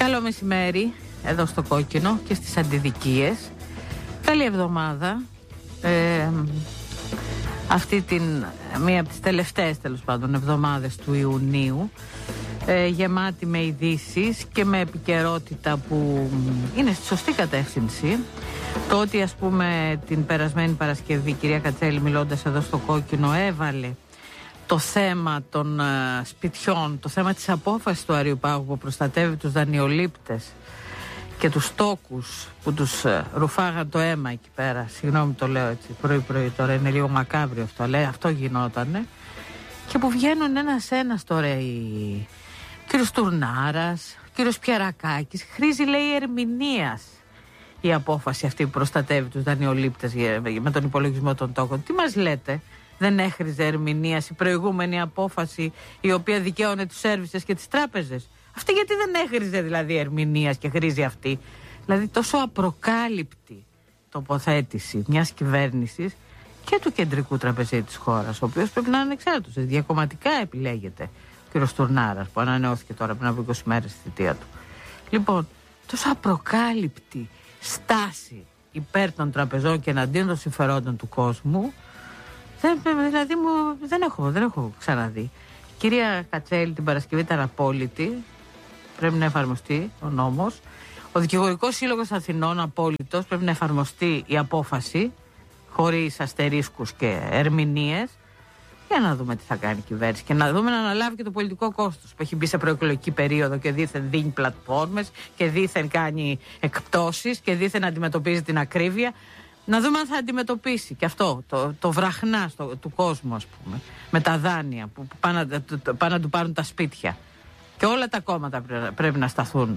Καλό μεσημέρι εδώ στο Κόκκινο και στις Αντιδικίες. Καλή εβδομάδα. Αυτή την μία από τις τελευταίες τέλος πάντων εβδομάδες του Ιουνίου, γεμάτη με ειδήσεις και με επικαιρότητα που είναι στη σωστή κατεύθυνση. Το ότι ας πούμε την περασμένη Παρασκευή η κυρία Κατσέλη, μιλώντας εδώ στο Κόκκινο, έβαλε το θέμα των σπιτιών, το θέμα της απόφασης του Αριουπάγου που προστατεύει τους δανειολήπτες και τους τόκους που τους ρουφάγαν το αίμα εκεί πέρα. Συγγνώμη, το λέω έτσι πρωί-πρωί, τώρα είναι λίγο μακάβριο αυτό, λέει, αυτό γινότανε. Και που βγαίνουν ένας τώρα ο κύριος Τουρνάρας, ο κύριος Πιερακάκης, χρήζει, λέει, ερμηνείας η απόφαση αυτή που προστατεύει τους δανειολήπτες με τον υπολογισμό των τόκων. Τι μας λέτε? Δεν έχριζε ερμηνείας η προηγούμενη απόφαση η οποία δικαίωνε τους σέρβισες και τις τράπεζες? Αυτή γιατί δεν έχριζε δηλαδή ερμηνείας και χρήζει αυτή? Δηλαδή τόσο απροκάλυπτη τοποθέτηση μιας κυβέρνησης και του κεντρικού τραπεζίτη της χώρας, ο οποίος πρέπει να είναι ανεξάρτητος, διακομματικά επιλέγεται ο κ. Τουρνάρας, που ανανεώθηκε τώρα πριν από 20 μέρες στη θητεία του. Λοιπόν, τόσο απροκάλυπτη στάση υπέρ των τραπεζών και εναντίον των συμφερόντων του κόσμου, δηλαδή δεν έχω ξαναδεί. Η κυρία Κατσέλη την Παρασκευή ήταν απόλυτη, πρέπει να εφαρμοστεί ο νόμος. Ο Δικηγορικός Σύλλογος Αθηνών απόλυτος, πρέπει να εφαρμοστεί η απόφαση χωρίς αστερίσκους και ερμηνείες, για να δούμε τι θα κάνει η κυβέρνηση και να δούμε να αναλάβει και το πολιτικό κόστος που έχει μπει σε προεκλογική περίοδο και δήθεν δίνει πλατφόρμες και δήθεν κάνει εκπτώσεις και δήθεν αντιμετωπίζει την ακρίβεια. Να δούμε αν θα αντιμετωπίσει και αυτό το βραχνά του κόσμου, ας πούμε, με τα δάνεια που πάνε να του πάρουν τα σπίτια. Και όλα τα κόμματα πρέπει να σταθούν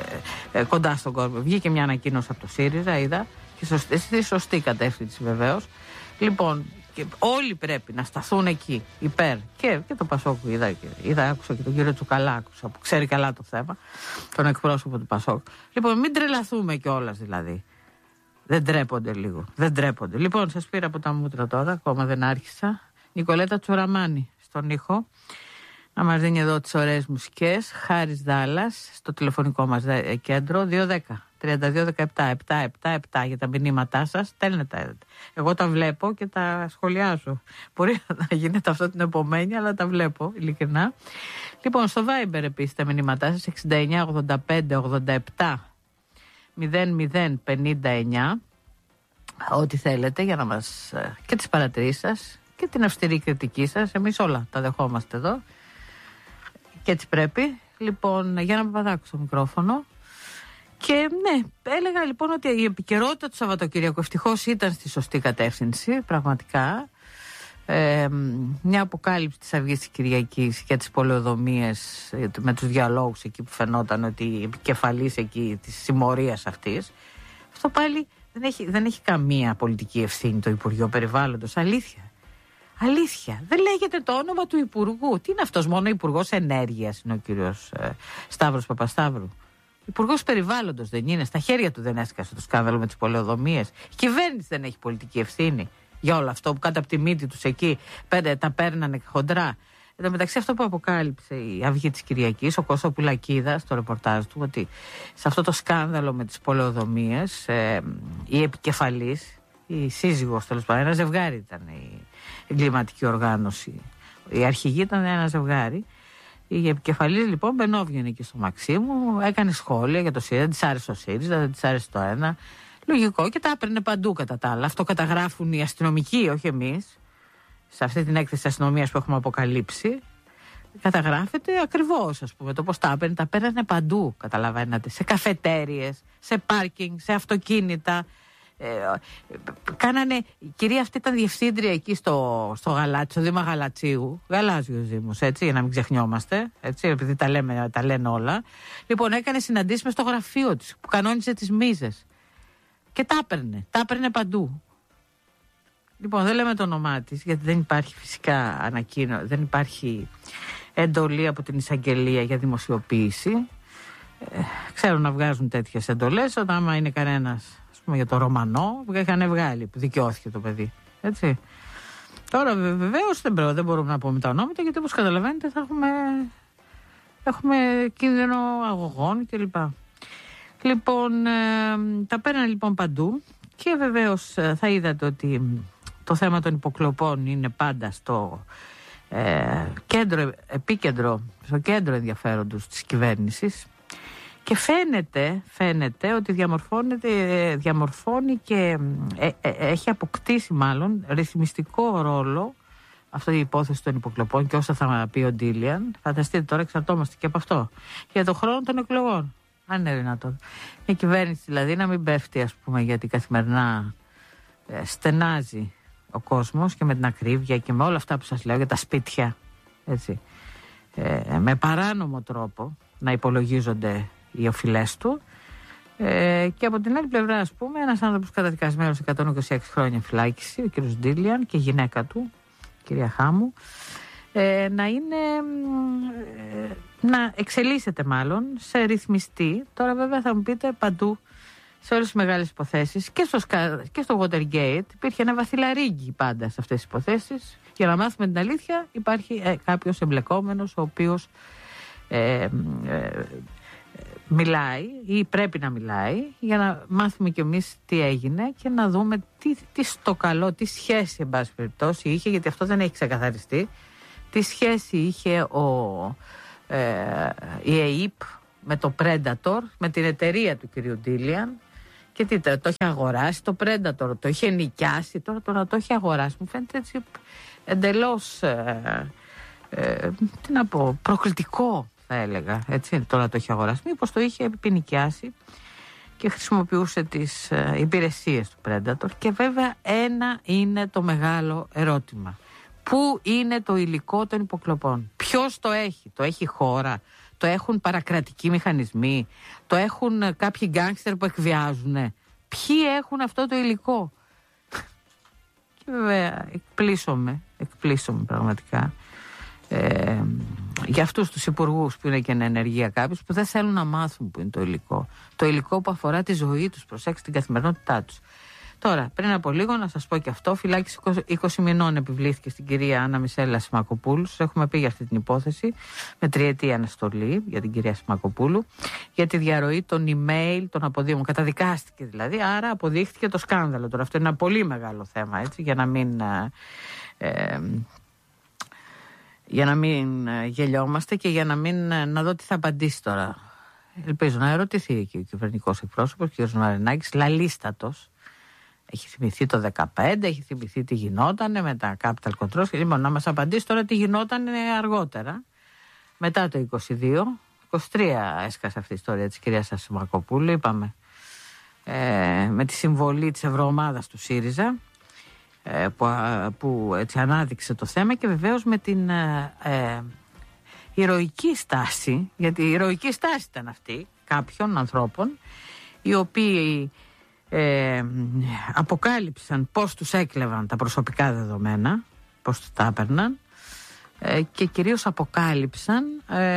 κοντά στον κόσμο. Βγήκε μια ανακοίνωση από το ΣΥΡΙΖΑ, είδα, και στη σωστή κατεύθυνση βεβαίως. Λοιπόν, και όλοι πρέπει να σταθούν εκεί υπέρ. Και το Πασόκ άκουσα και τον κύριο Τσουκαλά, που ξέρει καλά το θέμα, τον εκπρόσωπο του Πασόκ. Λοιπόν, μην τρελαθούμε κιόλας δηλαδή. Δεν τρέπονται λίγο. Δεν τρέπονται. Λοιπόν, σας πήρα από τα μούτρα τώρα, ακόμα δεν άρχισα. Νικολέτα Τσουραμάνη στον ήχο. Να μας δίνει εδώ τις ωραίες μουσικές. Χάρης Δάλλας στο τηλεφωνικό μας κέντρο 210-3217-777 για τα μηνύματά σας. Στέλνετε. Εγώ τα βλέπω και τα σχολιάζω. Μπορεί να γίνεται αυτό την επομένη, αλλά τα βλέπω ειλικρινά. Λοιπόν, στο Viber επίσης τα μηνύματά σας 6985-87 0059, ό,τι θέλετε για να μας, και τις παρατηρήσεις σας και την αυστηρή κριτική σας. Εμείς όλα τα δεχόμαστε εδώ και έτσι πρέπει. Λοιπόν, Γιάννα Παπαδάκου στο μικρόφωνο. Και ναι, έλεγα λοιπόν ότι η επικαιρότητα του Σαββατοκυριακού ευτυχώς ήταν στη σωστή κατεύθυνση, πραγματικά. Μια αποκάλυψη της Αυγής της Κυριακής για τις πολεοδομίες, με τους διαλόγους εκεί που φαινόταν ότι η επικεφαλής εκεί της συμμορίας αυτής, αυτό πάλι δεν έχει καμία πολιτική ευθύνη το Υπουργείο Περιβάλλοντος. Αλήθεια. Δεν λέγεται το όνομα του Υπουργού. Τι είναι αυτός, μόνο Υπουργός Ενέργειας είναι ο κύριος Σταύρος Παπασταύρου? Υπουργός Περιβάλλοντος δεν είναι? Στα χέρια του δεν έσκασε το σκάνδαλο με τις πολεοδομίες? Η κυβέρνηση δεν έχει πολιτική ευθύνη για όλο αυτό που κάτω από τη μύτη τους εκεί τα παίρνανε χοντρά? Εν τω μεταξύ, αυτό που αποκάλυψε η Αυγή της Κυριακής, ο Κώστας Πουλακίδας στο ρεπορτάζ του, ότι σε αυτό το σκάνδαλο με τις πολεοδομίες η επικεφαλής, η σύζυγος τέλος πάντων, ένα ζευγάρι ήταν η εγκληματική οργάνωση. Η αρχηγή ήταν ένα ζευγάρι. Η επικεφαλής λοιπόν μπαινόβγαινε εκεί στο Μαξίμου, έκανε σχόλια για το ΣΥΡΙΖΑ, δεν της άρεσε ο ΣΥΡΙΖΑ, δεν της άρεσε το ένα. Λογικό, και τα έπαιρνε παντού κατά τα άλλα. Αυτό καταγράφουν οι αστυνομικοί, όχι εμείς. Σε αυτή την έκθεση της αστυνομίας που έχουμε αποκαλύψει, καταγράφεται ακριβώς, ας πούμε, το πώς τα έπαιρνε. Τα παίρνανε παντού, καταλαβαίνετε. Σε καφετέριες, σε πάρκινγκ, σε αυτοκίνητα. Η κυρία αυτή ήταν διευθύντρια εκεί στο Γαλάτσι, στο Δήμα Γαλατσίου. Γαλάζιος Δήμος, έτσι, για να μην ξεχνιόμαστε, έτσι, επειδή τα λένε όλα. Λοιπόν, έκανε συναντήσεις μες στο γραφείο της, που κανόνιζε τις μίζες. Και τα έπαιρνε παντού. Λοιπόν, δεν λέμε το όνομά της, γιατί δεν υπάρχει φυσικά ανακοίνωση, δεν υπάρχει εντολή από την εισαγγελία για δημοσιοποίηση. Ξέρουν να βγάζουν τέτοιες εντολές όταν άμα είναι κανένας, ας πούμε, για το Ρωμανό, που είχαν βγάλει, που δικαιώθηκε το παιδί. Έτσι. Τώρα βεβαίως δεν μπορούμε να πούμε τα ονόματα, γιατί όπως καταλαβαίνετε θα έχουμε έχουμε κίνδυνο αγωγών κλπ. Λοιπόν, τα παίρνανε λοιπόν παντού και βεβαίως θα είδατε ότι το θέμα των υποκλοπών είναι πάντα στο στο κέντρο ενδιαφέροντος της κυβέρνησης και φαίνεται ότι διαμορφώνει και έχει αποκτήσει μάλλον ρυθμιστικό ρόλο αυτή η υπόθεση των υποκλοπών και όσα θα πει ο Ντίλιαν. Φανταστείτε τώρα, εξαρτώμαστε και από αυτό για το χρόνο των εκλογών. Αν είναι δυνατόν. Η κυβέρνηση δηλαδή να μην πέφτει, ας πούμε, γιατί καθημερινά στενάζει ο κόσμος και με την ακρίβεια και με όλα αυτά που σας λέω για τα σπίτια, έτσι, με παράνομο τρόπο να υπολογίζονται οι οφειλές του, και από την άλλη πλευρά, ας πούμε, ένας άνθρωπος καταδικασμένος 126 χρόνια φυλάκιση, ο κ. Ντίλιαν, και η γυναίκα του, κυρία Χάμου, να εξελίσσεται μάλλον σε ρυθμιστή. Τώρα βέβαια θα μου πείτε παντού σε όλες τις μεγάλες υποθέσεις και στο Watergate υπήρχε ένα βαθυλαρίγκι πάντα σε αυτές τις υποθέσεις. Για να μάθουμε την αλήθεια υπάρχει κάποιος εμπλεκόμενος ο οποίος μιλάει ή πρέπει να μιλάει για να μάθουμε κι εμείς τι έγινε και να δούμε τι στο καλό, τι σχέση εν πάση περιπτώσει είχε, γιατί αυτό δεν έχει ξεκαθαριστεί, τι σχέση είχε η ΕΕΠ με το Predator, με την εταιρεία του κυρίου Ντίλιαν, και τι, το έχει αγοράσει το Predator, το είχε νοικιάσει, τώρα το έχει αγοράσει, μου φαίνεται έτσι εντελώς τι να πω, προκλητικό θα έλεγα, έτσι, τώρα το έχει αγοράσει. Μήπως το είχε επινοικιάσει και χρησιμοποιούσε τις υπηρεσίες του Predator. Και βέβαια ένα είναι το μεγάλο ερώτημα: πού είναι το υλικό των υποκλοπών? Ποιος το έχει? Το έχει η χώρα? Το έχουν παρακρατικοί μηχανισμοί? Το έχουν κάποιοι γκάνγκστερ που εκβιάζουν? Ποιοι έχουν αυτό το υλικό? Και βέβαια εκπλήσωμαι πραγματικά για αυτούς τους υπουργούς που είναι και εν ενεργεία κάποιους που δεν θέλουν να μάθουν που είναι το υλικό. Το υλικό που αφορά τη ζωή τους, προσέξτε, την καθημερινότητά τους. Τώρα, πριν από λίγο να σας πω και αυτό, φυλάκιση 20 μηνών επιβλήθηκε στην κυρία Άννα Μισέλα Σιμακοπούλου. Έχουμε πει για αυτή την υπόθεση, με 3ετή αναστολή για την κυρία Σιμακοπούλου, για τη διαρροή των email των αποδείων. Καταδικάστηκε δηλαδή, άρα αποδείχθηκε το σκάνδαλο. Τώρα αυτό είναι ένα πολύ μεγάλο θέμα, έτσι, για να μην γελιόμαστε και για να δω τι θα απαντήσει τώρα. Ελπίζω να ερωτηθεί και ο κυβερνητικός εκπρόσωπος, κ. Μαρινάκης, λαλίστατος. Έχει θυμηθεί το 2015, έχει θυμηθεί τι γινότανε με τα capital controls και λοιπόν να μας απαντήσει τώρα τι γινότανε αργότερα, μετά το 22. 23 έσκασε αυτή η ιστορία της κυρίας Σιμακοπούλου, είπαμε, με τη συμβολή της Ευρωομάδας του ΣΥΡΙΖΑ, που έτσι ανάδειξε το θέμα, και βεβαίως με την ηρωική στάση, γιατί η ηρωική στάση ήταν αυτή κάποιων ανθρώπων οι οποίοι αποκάλυψαν πώς τους έκλεβαν τα προσωπικά δεδομένα, πώς τους τα έπαιρναν, και κυρίως αποκάλυψαν,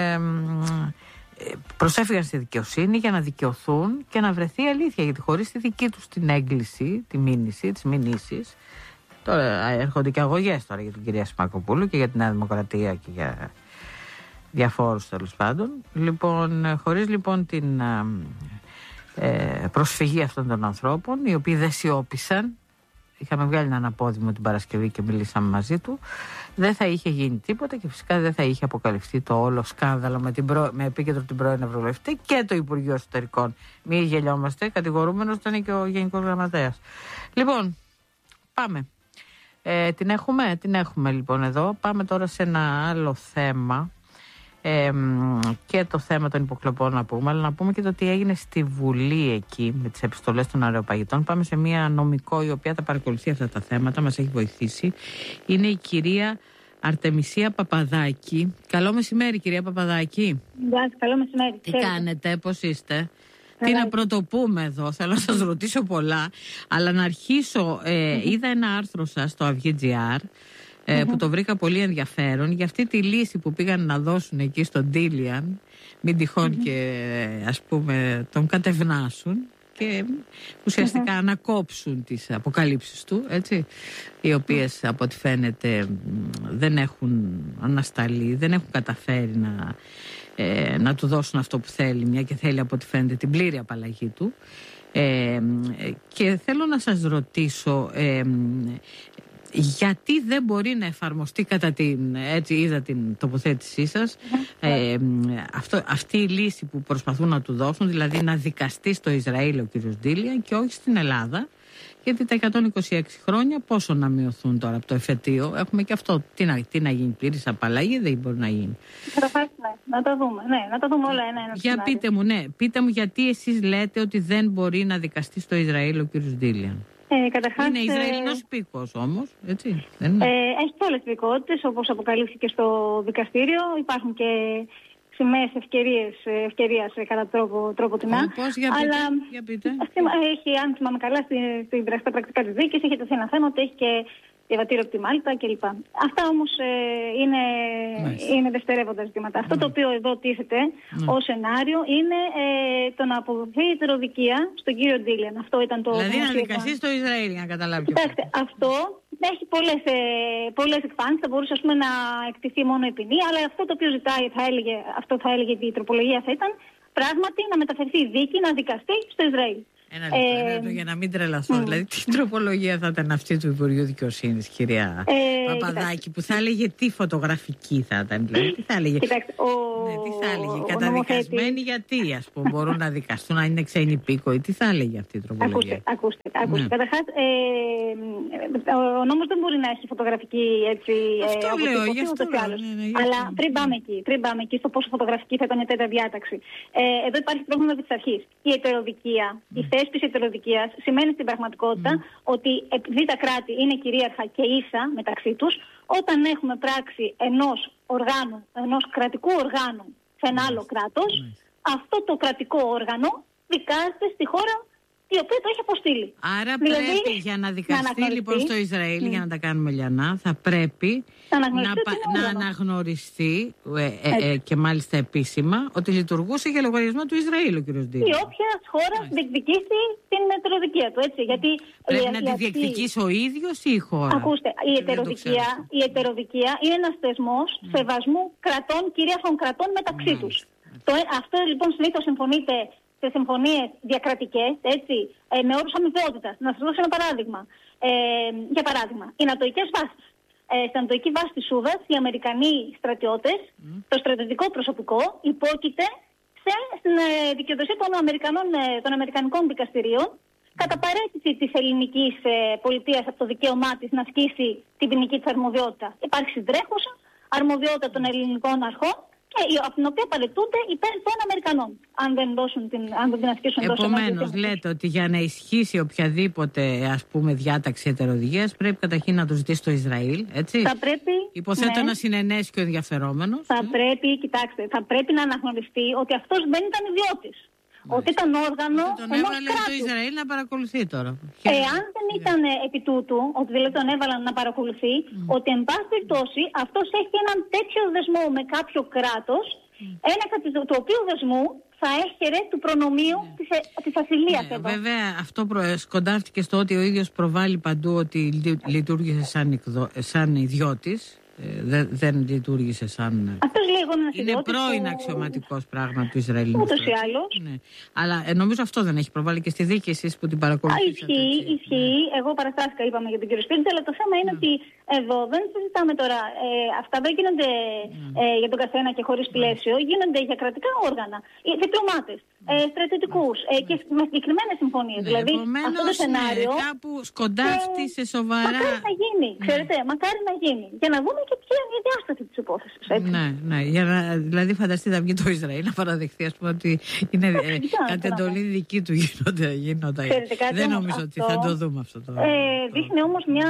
προσέφυγαν στη δικαιοσύνη για να δικαιωθούν και να βρεθεί αλήθεια, γιατί χωρίς τη δική τους την έγκληση, τη μήνυση, τις μηνύσεις, τώρα έρχονται και αγωγές τώρα για την κυρία Σιμακοπούλου και για την Νέα Δημοκρατία και για διαφόρους τέλος πάντων. Λοιπόν, χωρίς λοιπόν την προσφυγή αυτών των ανθρώπων, οι οποίοι δεν σιώπησαν, είχαμε βγάλει έναν απόδημο την Παρασκευή και μιλήσαμε μαζί του, δεν θα είχε γίνει τίποτα και φυσικά δεν θα είχε αποκαλυφθεί το όλο σκάνδαλο με επίκεντρο την πρώην Ευρωβουλευτή και το Υπουργείο Εσωτερικών. Μη γελιόμαστε, κατηγορούμενος ήταν και ο Γενικός Γραμματέας. Λοιπόν, πάμε. Την έχουμε λοιπόν εδώ. Πάμε τώρα σε ένα άλλο θέμα, και το θέμα των υποκλοπών να πούμε, αλλά να πούμε και το τι έγινε στη Βουλή εκεί με τις επιστολές των αεροπαγητών. Πάμε σε μια νομικό η οποία τα παρακολουθεί αυτά τα θέματα, μας έχει βοηθήσει. Είναι η κυρία Αρτεμισία Παπαδάκη. Καλό μεσημέρι, κυρία Παπαδάκη. Καλό μεσημέρι. Τι κάνετε, πώς είστε? Τι να πρωτοπούμε εδώ, θέλω να σας ρωτήσω πολλά, αλλά να αρχίσω, είδα ένα άρθρο σας στο Αυγή.gr που το βρήκα πολύ ενδιαφέρον, για αυτή τη λύση που πήγαν να δώσουν εκεί στον Ντίλιαν, μην τυχόν και ας πούμε τον κατευνάσουν και ουσιαστικά ανακόψουν τις αποκαλύψεις του, έτσι, οι οποίες από ό,τι φαίνεται δεν έχουν ανασταλεί, δεν έχουν καταφέρει να να του δώσουν αυτό που θέλει, μια και θέλει από ό,τι φαίνεται την πλήρη απαλλαγή του. Και θέλω να σας ρωτήσω γιατί δεν μπορεί να εφαρμοστεί κατά την, έτσι είδα την τοποθέτησή σας, αυτή η λύση που προσπαθούν να του δώσουν, δηλαδή να δικαστεί στο Ισραήλ ο κύριος Ντίλιαν και όχι στην Ελλάδα, γιατί τα 126 χρόνια πόσο να μειωθούν τώρα από το εφετείο, έχουμε και αυτό, τι να γίνει, πλήρης απαλλαγή δεν μπορεί να γίνει. Να το δούμε, να το δούμε όλα ένα. Για πείτε μου γιατί εσείς λέτε ότι δεν μπορεί να δικαστεί στο Ισραήλ ο κύριος Ντίλιαν. Είναι Ισραηλινός υπήκοος όμως, έτσι, δεν είναι? Έχει και άλλες υπηκότητες, όπως αποκαλύφθηκε στο δικαστήριο. Υπάρχουν και σημαίες ευκαιρίας κατά τρόπο τεινά. Πώς, για πείτε. Έχει, αν θυμάμαι καλά, στα πρακτικά της δίκης, έχει τεθεί ένα θέμα ότι έχει και διαβατήριο από τη Μάλτα κλπ. Αυτά όμως είναι δευτερεύοντα ζητήματα. Αυτό το οποίο εδώ τίθεται ως σενάριο είναι το να αποδοθεί η ετεροδικία στον κύριο Ντίλιαν. Αυτό ήταν το. Δηλαδή να δικαστεί στο Ισραήλ, για να καταλάβει. Κοιτάξτε, αυτό έχει πολλές εκφάνσεις. Θα μπορούσε να εκτιθεί μόνο η ποινή, αλλά αυτό το οποίο ζητάει, αυτό θα έλεγε η τροπολογία, θα ήταν πράγματι να μεταφερθεί η δίκη να δικαστεί στο Ισραήλ. Ένα λεπτό, για να μην τρελαθώ. Δηλαδή, τι τροπολογία θα ήταν αυτή του Υπουργείου Δικαιοσύνης, κυρία Παπαδάκη, που θα έλεγε τι φωτογραφική θα ήταν? Δηλαδή, τι θα έλεγε? Κοιτάξτε, τι θα έλεγε? Καταδικασμένοι γιατί, ας πούμε, μπορούν να δικαστούν, αν είναι ξένοι υπήκοοι? Τι θα έλεγε αυτή η τροπολογία? Ακούστε. Καταρχάς, ο νόμος δεν μπορεί να έχει φωτογραφική έτσι. Αυτό λέω, γι' αυτό λέω. Αλλά πριν πάμε εκεί στο πόσο φωτογραφική θα ήταν η τέτοια διάταξη. Εδώ υπάρχει πρόβλημα επί της αρχής. Η ετεροδικία, η θέσπιση ετεροδικίας σημαίνει στην πραγματικότητα ότι επειδή τα κράτη είναι κυρίαρχα και ίσα μεταξύ τους, όταν έχουμε πράξη ενός κρατικού οργάνου σε ένα άλλο κράτος, αυτό το κρατικό όργανο δικάζεται στη χώρα η οποία το έχει αποστείλει. Άρα δηλαδή, πρέπει για να δικαστεί λοιπόν στο Ισραήλ, για να τα κάνουμε λιανά, θα πρέπει να αναγνωριστεί και μάλιστα επίσημα ότι λειτουργούσε για λογαριασμό του Ισραήλ ο κ. Ντίλιαν. Η όποια χώρα διεκδικήσει την ετεροδικία του, έτσι. Γιατί πρέπει να τη διεκδικήσει ο ίδιος ή η χώρα? Ακούστε, η ετεροδικία είναι ένας θεσμός σεβασμού κρατών, κυρίαρχων κρατών μεταξύ τους. Αυτό λοιπόν συνήθως συμφωνείται σε συμφωνίες διακρατικές, έτσι, με όρους αμοιβαιότητας. Να σας δώσω ένα παράδειγμα. Για παράδειγμα, οι νατοικές βάσεις. Στην νατοική βάση της Σούδας, οι Αμερικανοί στρατιώτες, το στρατιωτικό προσωπικό, υπόκειται στην δικαιοδοσία των Αμερικανικών δικαστηρίων, κατά παρέτηση της ελληνικής πολιτείας από το δικαίωμά της να ασκήσει την ποινική της αρμοδιότητα. Υπάρχει συντρέχουσα αρμοδιότητα των ελληνικών αρχών, από την οποία παρετούνται υπέρ των Αμερικανών, αν δεν την ασκήσουν. Επομένως, λέτε ότι για να ισχύσει οποιαδήποτε διάταξη ετεροδικίας πρέπει καταρχήν να το ζητήσει το Ισραήλ, έτσι? Θα πρέπει, υποθέτω να συνενέσει και ο ενδιαφερόμενος. Θα πρέπει να αναγνωριστεί ότι αυτός δεν ήταν ιδιώτης. Ότι ήταν όργανο ενός κράτους. Το Ισραήλ να παρακολουθεί τώρα. Εάν δεν ήταν επί τούτου, ότι δηλαδή τον έβαλαν να παρακολουθεί, ότι εν πάση περιπτώσει αυτός έχει έναν τέτοιο δεσμό με κάποιο κράτος, ένα του οποίου δεσμού θα έχερε του προνομίου της ασυλίας εδώ. Βέβαια, αυτό σκοντάφτηκε στο ότι ο ίδιος προβάλλει παντού ότι λειτουργήσε σαν ιδιώτης. Δεν λειτουργήσε σαν. Είναι πρώην αξιωματικός πράγμα του Ισραηλινού. Ούτως ή άλλως. Ναι. Αλλά νομίζω αυτό δεν έχει προβάλλει και στη δίκη εσείς που την παρακολουθήσατε. Ισχύει. Εγώ παραστάθηκα, είπαμε, για τον κύριο Σπίρτζα, αλλά το θέμα είναι ότι εδώ δεν συζητάμε τώρα. Αυτά δεν γίνονται για τον καθένα και χωρίς πλαίσιο. Γίνονται για κρατικά όργανα. Διπλωμάτες, στρατιωτικούς και με συγκεκριμένες συμφωνίες. Δηλαδή, αυτό το σενάριο. Κάπου σκοντάφτει σε σοβαρά. Μακάρι να γίνει. Ξέρετε, μακάρι να γίνει. Για να δούμε και ποια είναι η διάσταση της υπόθεσης. Ναι. Δηλαδή, φανταστείτε να βγει το Ισραήλ να παραδεχθεί, ας πούμε, ότι είναι κατ' εντολή δική του γίνοντα. Δεν νομίζω ότι θα το δούμε αυτό το. Δείχνει όμως μια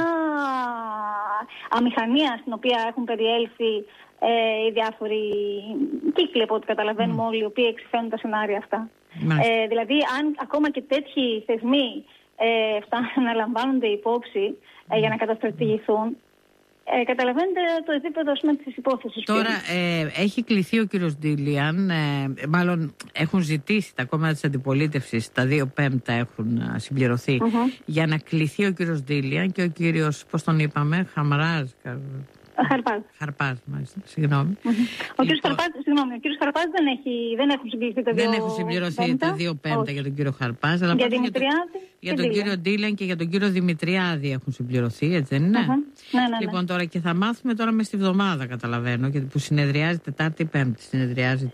αμηχανία στην οποία έχουν περιέλθει οι διάφοροι κύκλοι, από ό,τι καταλαβαίνουμε όλοι, οι οποίοι εξηφαίνουν τα σενάρια αυτά. Δηλαδή, αν ακόμα και τέτοιοι θεσμοί φτάνουν να λαμβάνονται υπόψη για να καταστρατηγηθούν, καταλαβαίνετε το επίπεδο της υπόθεσης. Τώρα έχει κληθεί ο κύριος Ντίλιαν, μάλλον έχουν ζητήσει τα κόμματα της αντιπολίτευσης, τα 2/5 έχουν συμπληρωθεί, για να κληθεί ο κύριος Ντίλιαν και ο κύριος, πώς τον είπαμε, Χαμράζ. Χαρπάζ, μάλιστα. Συγγνώμη. Ο κύριος Χαρπάζ δεν έχουν συμπληρωθεί τα 2 πέμπτα. Δεν έχουν συμπληρωθεί τα 2 πέμπτα για τον κύριο Χαρπάζ. Αλλά για τον κύριο Ντίλαν και για τον κύριο Δημητριάδη έχουν συμπληρωθεί, έτσι δεν είναι? Ναι. Λοιπόν, τώρα και θα μάθουμε τώρα μες στη βδομάδα, καταλαβαίνω, γιατί που συνεδριάζει Τετάρτη Πέμπτη. Συνεδριάζει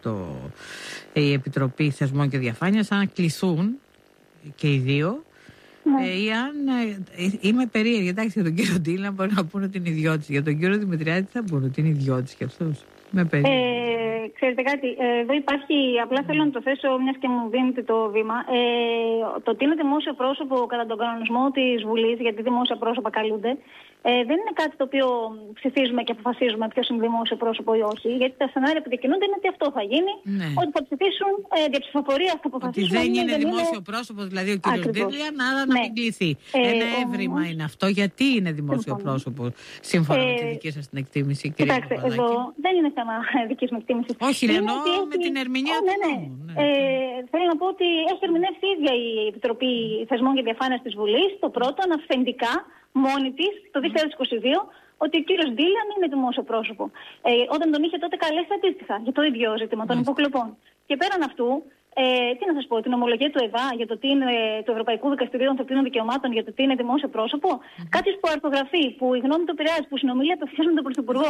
η Επιτροπή Θεσμών και Διαφάνειας, αν κληθούν και οι δύο. Ή αν είμαι περίεργη, εντάξει, για τον κύριο Ντίλαν μπορεί να πούνε ότι είναι ιδιώτης. Για τον κύριο Δημητριάδη τι θα πούνε, ότι είναι ιδιώτης κι αυτός? Ξέρετε κάτι, εδώ υπάρχει, απλά θέλω να το θέσω, μιας και μου δίνετε το βήμα. Το ότι είναι δημόσιο πρόσωπο κατά τον κανονισμό της Βουλής, γιατί δημόσια πρόσωπα καλούνται, δεν είναι κάτι το οποίο ψηφίζουμε και αποφασίζουμε ποιος είναι δημόσιο πρόσωπο ή όχι. Γιατί τα σενάρια που επικοινωνούνται είναι ότι αυτό θα γίνει, ότι θα ψηφίσουν δια ψηφοφορία, θα αποφασίσουν. Ότι δεν είναι δημόσιο πρόσωπο, δηλαδή ο κύριος Ντίλαν, άρα να μην κληθεί. Ένα έβριμα είναι αυτό. Γιατί είναι δημόσιο πρόσωπο, σύμφωνα με τη δική σας την εκτίμηση, κυρία Παπαδάκη? Κοιτάξτε, εδώ δεν είναι θέμα δικής μου εκτίμησης. Όχι, εννοώ με την ερμηνεία του νόμου. Θέλω να πω ότι έχει ερμηνεύσει η ίδια η Επιτροπή Θεσμών και Διαφάνειας της Βουλής το πρώτο αυθεντικά μόνη της το 2022 ότι ο κύριος Ντίλαν είναι δημόσιο πρόσωπο. Όταν τον είχε τότε καλέσει αντίστοιχα για το ίδιο ζήτημα των υποκλοπών. Και πέραν αυτού, τι να σας πω, την ομολογία του ΕΔΑ για το τι είναι του Ευρωπαϊκού Δικαστηρίου Ανθρωπίνων Δικαιωμάτων για το τι είναι δημόσιο πρόσωπο. Κάποιος που αρθογραφεί, που η γνώμη του επηρεάζει, που συνομιλεί απευθείας με τον Πρωθυπουργό.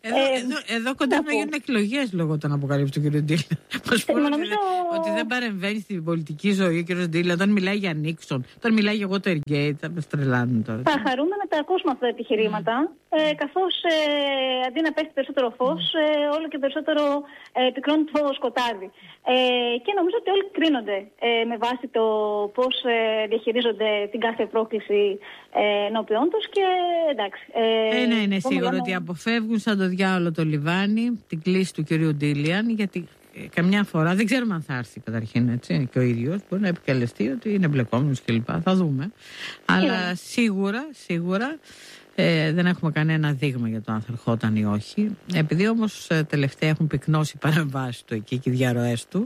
Εδώ κοντά να γίνουν εκλογές λόγω των αποκαλύψεων του κ. Ντίλαν. Μας πούνε ότι δεν παρεμβαίνει στην πολιτική ζωή ο κ. Ντίλαν, όταν μιλάει για Νίξον, όταν μιλάει για Watergate, θα με τρελάνουν τώρα. Θα χαρούμε να τα ακούσουμε αυτά τα επιχειρήματα, καθώς αντί να πέσει περισσότερο φως, όλο και περισσότερο πυκνώνει το σκοτάδι. Και νομίζω ότι όλοι κρίνονται με βάση το πώς διαχειρίζονται την κάθε πρόκληση ενώπιόν τους και εντάξει. Ναι, είναι σίγουρο ότι αποφεύγουν σαν το διάολο το λιβάνι την κλίση του κυρίου Ντίλαν, γιατί καμιά φορά δεν ξέρουμε αν θα έρθει καταρχήν, έτσι, και ο ίδιος μπορεί να επικαλεστεί ότι είναι μπλεκόμενος κλπ. Θα δούμε. Αλλά σίγουρα δεν έχουμε κανένα δείγμα για το αν θα ερχόταν ή όχι. Επειδή όμως τελευταία έχουν πυκνώσει οι παρεμβάσεις του εκεί και οι διαρροές του,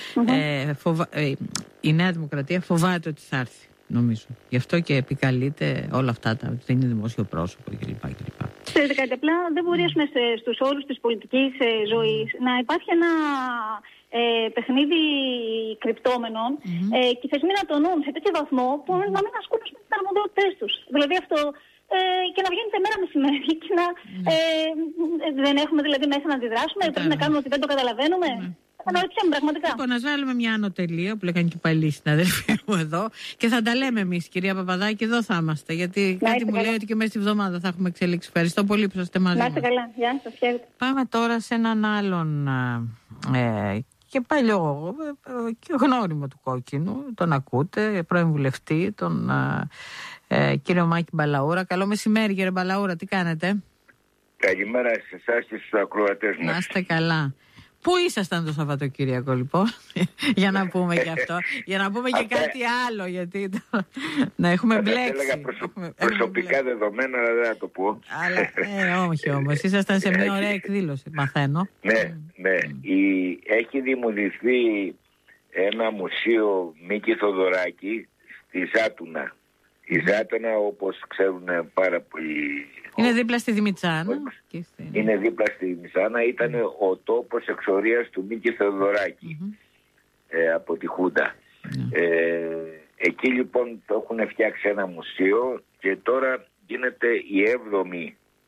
η Νέα Δημοκρατία φοβάται ότι θα έρθει, νομίζω. Γι' αυτό και επικαλείται όλα αυτά, ότι δεν είναι δημόσιο πρόσωπο κλπ. Ξέρετε κάτι, απλά δεν μπορεί στους όρους της πολιτικής ζωής να υπάρχει ένα παιχνίδι κρυπτόμενων και οι θεσμοί να τονούν σε τέτοιο βαθμό που να μην ασκούν τις αρμοδιότητες τους. Δηλαδή αυτό. Και να βγαίνετε μέρα μεσημέρι και να δεν έχουμε δηλαδή μέσα να αντιδράσουμε, πρέπει να κάνουμε ότι δεν το καταλαβαίνουμε. Αναρωτιέμαι πραγματικά. Λοιπόν, να βάλουμε μια ανωτελεία που λέγανε και παλιοί συναδελφοί μου εδώ και θα τα λέμε εμείς, κυρία Παπαδάκη, εδώ θα είμαστε. Γιατί κάτι μου λέει ότι και μέσα στη βδομάδα θα έχουμε εξελίξει. Ευχαριστώ πολύ που είστε μαζί μας. Να είστε καλά. Γεια σας, χαίρετε. Πάμε τώρα σε έναν άλλον και παλιό και γνώριμο του Κόκκινου. Τον ακούτε, πρώην βουλευτή, τον κύριο Μάκη Μπαλαούρα. Καλό μεσημέρι, κύριε Μπαλαούρα, τι κάνετε? Καλημέρα σε εσάς και στους ακροατές μας. Να είστε καλά. Πού ήσασταν το Σαββατοκύριακο, λοιπόν? Για να πούμε και αυτό. Για να πούμε και κάτι άλλο, γιατί να έχουμε μπλέξει. Έλεγα προσωπικά δεδομένα, αλλά δεν θα το πω. Αλλά όχι όμως, ήσασταν σε μια ωραία εκδήλωση, μαθαίνω. Ναι. Έχει δημιουργηθεί ένα μουσείο Μίκη Θοδωράκη στη Ζάτουνα. Η Ζάτουνα, όπως ξέρουν πάρα πολλοί. Είναι δίπλα στη Δημητσάνα. Είναι δίπλα στη Δημητσάνα. Ήταν ο τόπος εξορίας του Μίκη Θεοδωράκη από τη Χούντα. Εκεί λοιπόν το έχουν φτιάξει ένα μουσείο και τώρα γίνεται η 7η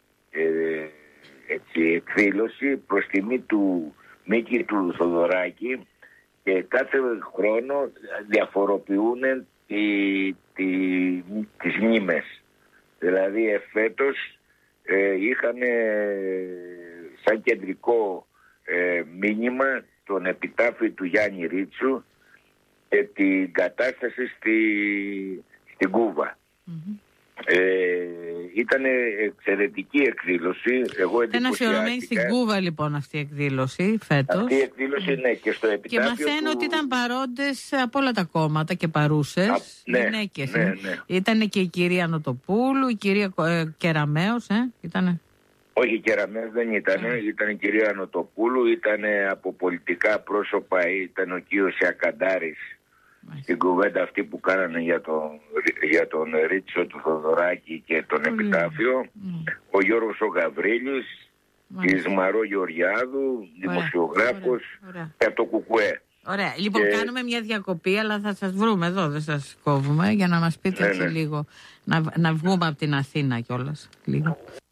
εκδήλωση προς τιμή του Μίκη του Θοδωράκη και κάθε χρόνο διαφοροποιούν τις μνήμες. Δηλαδή εφέτος είχαν σαν κεντρικό μήνυμα τον επιτάφιο του Γιάννη Ρίτσου και την κατάσταση στην Κούβα. Ήταν εξαιρετική εκδήλωση. Εγώ ήταν αφιερωμένη στην Κούβα λοιπόν αυτή η εκδήλωση φέτος. Αυτή η εκδήλωση είναι και στο επιτάφιο. Και μαθαίνω ότι ήταν παρόντες από όλα τα κόμματα και παρούσες γυναίκες. Ναι. Ήταν και η κυρία Νοτοπούλου, η κυρία Κεραμέως, ήτανε. Όχι, η Κεραμέως δεν ήταν. Ήταν η κυρία Νοτοπούλου, ήταν από πολιτικά πρόσωπα, ήταν ο κύριος Σιακαντάρης στην κουβέντα αυτή που κάνανε για τον Ρίτσο του Θοδωράκη και τον επιτάφιο, ο Γιώργος ο Γαβρίλης, η Σμαρό Γεωργιάδου, δημοσιογράφος, από το Κουκουέ. Ωραία. Λοιπόν, κάνουμε μια διακοπή, αλλά θα σας βρούμε εδώ, δεν σας κόβουμε, για να μας πείτε έτσι λίγο, να βγούμε από την Αθήνα κιόλας λίγο.